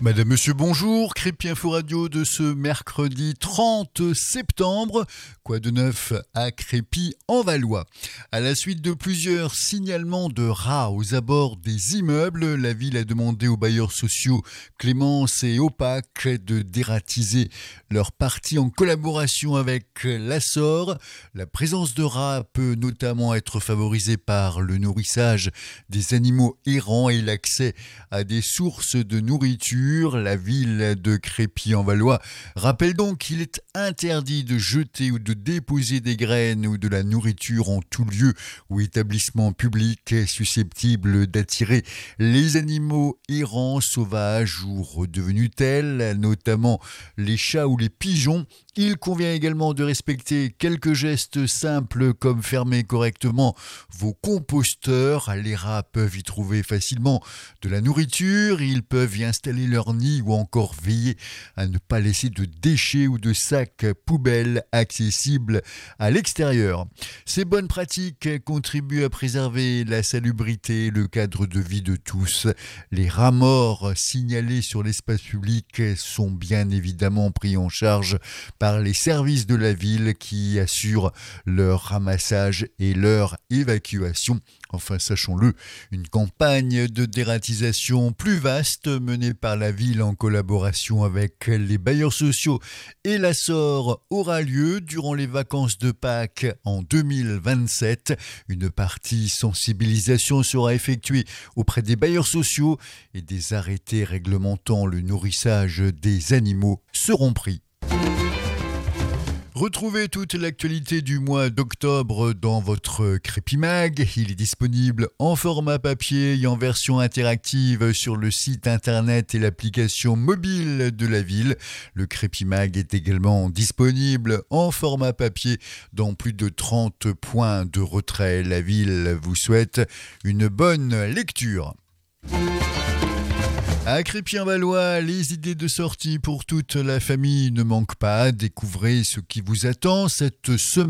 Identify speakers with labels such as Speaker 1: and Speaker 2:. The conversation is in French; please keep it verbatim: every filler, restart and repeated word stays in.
Speaker 1: Madame, Monsieur, bonjour. Crépy Info Radio de ce mercredi trente septembre. Quoi de neuf à Crépy-en-Valois? À la suite de plusieurs signalements de rats aux abords des immeubles, la ville a demandé aux bailleurs sociaux Clémence et Opac de dératiser leur partie en collaboration avec l'Assor. La présence de rats peut notamment être favorisée par le nourrissage des animaux errants et l'accès à des sources de nourriture. La ville de Crépy-en-Valois rappelle donc qu'il est interdit de jeter ou de déposer des graines ou de la nourriture en tout lieu ou établissement public susceptible d'attirer les animaux errants, sauvages ou redevenus tels, notamment les chats ou les pigeons. Il convient également de respecter quelques gestes simples comme fermer correctement vos composteurs. Les rats peuvent y trouver facilement de la nourriture, ils peuvent y installer leur nid ou encore veiller à ne pas laisser de déchets ou de sacs poubelles accessibles à l'extérieur. Ces bonnes pratiques contribuent à préserver la salubrité et le cadre de vie de tous. Les rats morts signalés sur l'espace public sont bien évidemment pris en charge par par les services de la ville qui assurent leur ramassage et leur évacuation. Enfin, sachons-le, une campagne de dératisation plus vaste menée par la ville en collaboration avec les bailleurs sociaux et l'Assor aura lieu durant les vacances de Pâques en deux mille vingt-sept. Une partie sensibilisation sera effectuée auprès des bailleurs sociaux et des arrêtés réglementant le nourrissage des animaux seront pris. Retrouvez toute l'actualité du mois d'octobre dans votre Crépy Mag. Il est disponible en format papier et en version interactive sur le site internet et l'application mobile de la ville. Le Crépy Mag est également disponible en format papier dans plus de trente points de retrait. La ville vous souhaite une bonne lecture. À Crépy-en-Valois, les idées de sortie pour toute la famille ne manquent pas. Découvrez ce qui vous attend cette semaine.